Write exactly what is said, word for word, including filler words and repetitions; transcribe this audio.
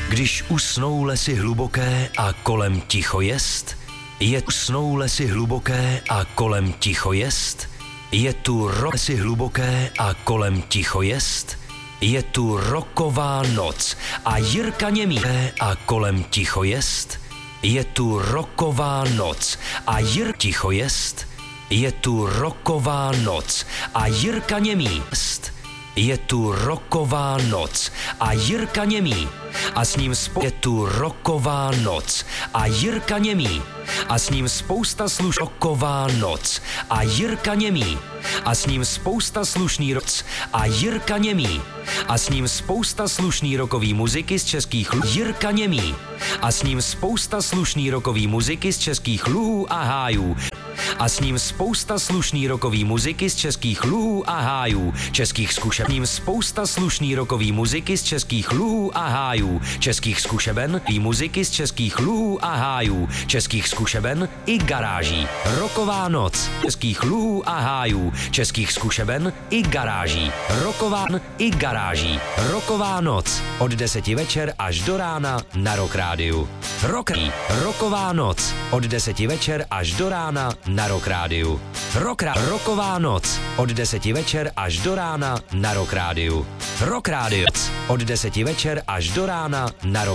Když usnou lesy hluboké a kolem ticho jest, je usnou lesy hluboké a kolem ticho jest, je tu ro- lesy hluboké a kolem ticho jest, je tu roková noc a Jirka Němý a kolem ticho jest, je tu roková noc a Jir ticho jest, je tu roková noc a Jirka Němý jest. Je tu roková noc a Jirka Němý a s ním spou- je tu roková noc a Jirka Němý a s ním spousta sluš roková noc a Jirka Němý a s ním spousta slušný roc a Jirka Němý a s ním spousta slušný rokový muziky z českých luhů Jirka Němý a s ním spousta slušný rokový muziky z českých luhů a hájů a s ním spousta slušný rokový muziky z českých luhů a hájů, českých zkušeben, spousta slušný rokový muziky z českých luhů a hájů, českých zkušeben i muziky z českých luhů a hájů, českých zkušeben i garáží. Roková noc českých luhů a hájů, českých zkušeben i garáží. Roková i garáží. Roková noc od deseti večer až do rána na Rock Rádiu. Rock, roková noc od deseti večer až do rána na Rock Rádiu. Rock, roková noc od deseti večer až do rána na Rock Rádiu. Rock Rádiu od deseti večer až do rána na Rock